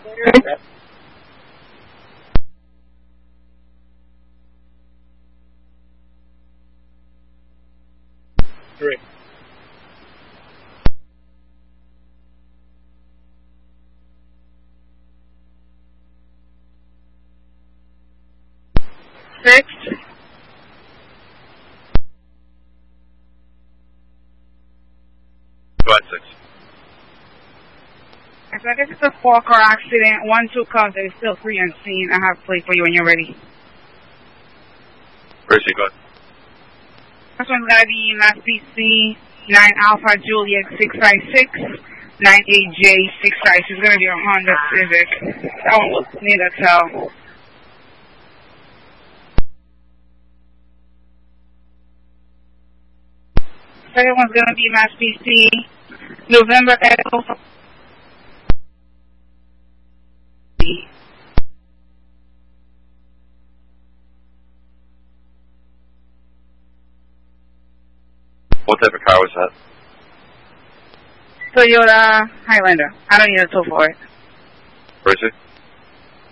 Three. Six. Go ahead, 6. So I guess it's a 4-car accident. 1-2 cars are still free on scene. I have play for you when you're ready. Percy, go ahead. This one's gonna be Mass PC 9 Alpha Juliet 656 98J 656. It's gonna be a Honda Civic. That one was near the tell. Second one's gonna be Mass PC November Echo. What type of car was that? Toyota Highlander. I don't need a tow for it. Percy?